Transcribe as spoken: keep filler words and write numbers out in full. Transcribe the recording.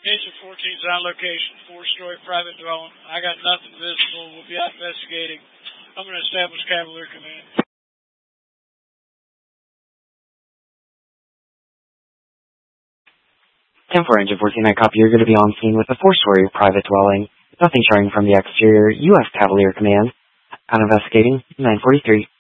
Agent fourteen's on location, four-story private dwelling. I got nothing visible. We'll be out investigating. I'm going to establish Cavalier Command. ten four, Engine fourteen, I copy. You're going to be on scene with a four-story private dwelling. Nothing showing from the exterior. U S Cavalier Command. On investigating, nine forty-three.